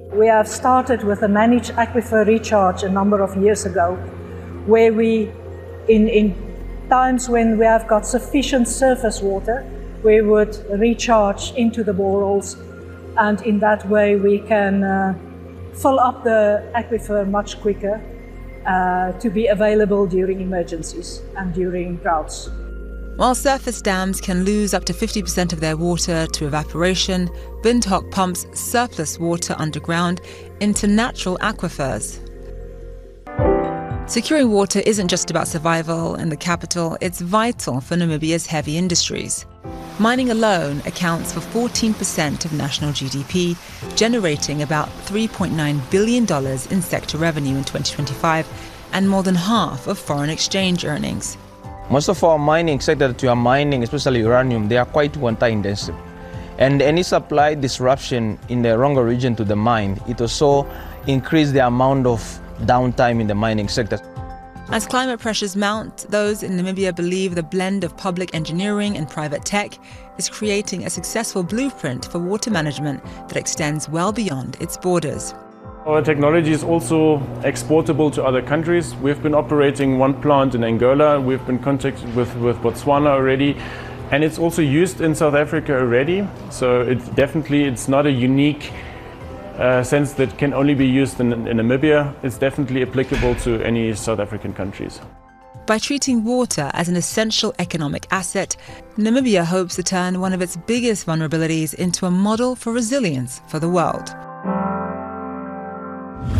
We have started with a managed aquifer recharge a number of years ago, where we, in times when we have got sufficient surface water, we would recharge into the boreholes, and in that way we can fill up the aquifer much quicker to be available during emergencies and during droughts. While surface dams can lose up to 50% of their water to evaporation, Windhoek pumps surplus water underground into natural aquifers. Securing water isn't just about survival in the capital, it's vital for Namibia's heavy industries. Mining alone accounts for 14% of national GDP, generating about $3.9 billion in sector revenue in 2025 and more than half of foreign exchange earnings. Most of our mining sector that we are mining, especially uranium, they are quite water intensive. And any supply disruption in the Rongo region to the mine, it also increase the amount of downtime in the mining sector. As climate pressures mount, those in Namibia believe the blend of public engineering and private tech is creating a successful blueprint for water management that extends well beyond its borders. Our technology is also exportable to other countries. We've been operating one plant in Angola. We've been contacted with Botswana already. And it's also used in South Africa already. So it's not a unique sense that can only be used in Namibia. It's definitely applicable to any South African countries. By treating water as an essential economic asset, Namibia hopes to turn one of its biggest vulnerabilities into a model for resilience for the world.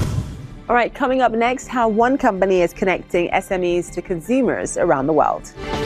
All right, coming up next, how one company is connecting SMEs to consumers around the world.